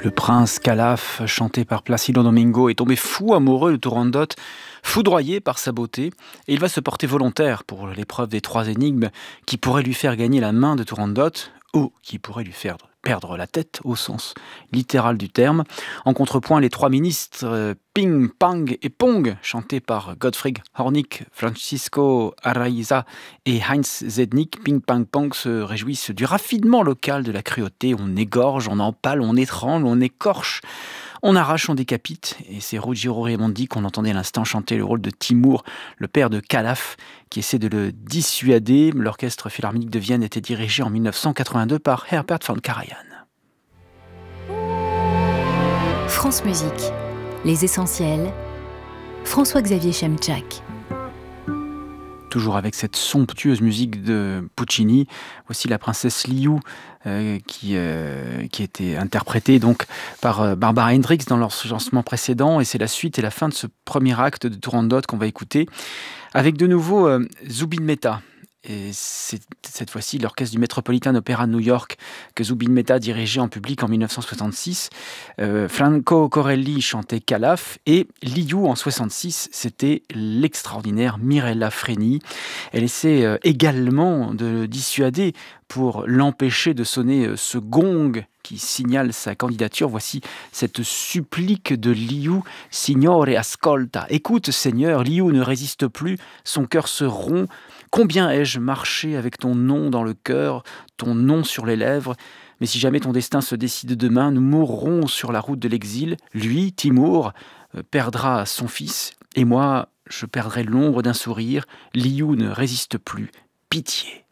Le prince Calaf, chanté par Plácido Domingo, est tombé fou amoureux de Turandot, foudroyé par sa beauté, et il va se porter volontaire pour l'épreuve des 3 énigmes qui pourraient lui faire gagner la main de Turandot, ou qui pourraient lui faire perdre la tête au sens littéral du terme. En contrepoint, les 3 ministres Ping, Pang et Pong, chantés par Gottfried Hornig, Francisco Araiza et Heinz Zednik. Ping, Pang, Pong se réjouissent du raffinement local, de la cruauté. On égorge, on empale, on étrangle, on écorche, on arrache, on décapite. Et c'est Ruggiero Raimondi qu'on entendait à l'instant chanter le rôle de Timur, le père de Calaf, qui essaie de le dissuader. L'orchestre philharmonique de Vienne était dirigé en 1982 par Herbert von Karajan. France Musique, les essentiels, François-Xavier Chemchak. Toujours avec cette somptueuse musique de Puccini. Voici la princesse Liu qui était interprétée donc par Barbara Hendricks dans leur lancement précédent, et c'est la suite et la fin de ce premier acte de Turandot qu'on va écouter avec de nouveau Zubin Mehta. Et c'est cette fois-ci l'orchestre du Metropolitan Opera de New York que Zubin Mehta dirigeait en public en 1966. Franco Corelli chantait Calaf et Liu en 1966, c'était l'extraordinaire Mirella Freni. Elle essaie également de le dissuader pour l'empêcher de sonner ce gong qui signale sa candidature. Voici cette supplique de Liu. Signore ascolta. Écoute Seigneur, Liu ne résiste plus, son cœur se rompt. Combien ai-je marché avec ton nom dans le cœur, ton nom sur les lèvres. Mais si jamais ton destin se décide demain, nous mourrons sur la route de l'exil. Lui, Timur, perdra son fils, et moi, je perdrai l'ombre d'un sourire. Liu ne résiste plus. Pitié.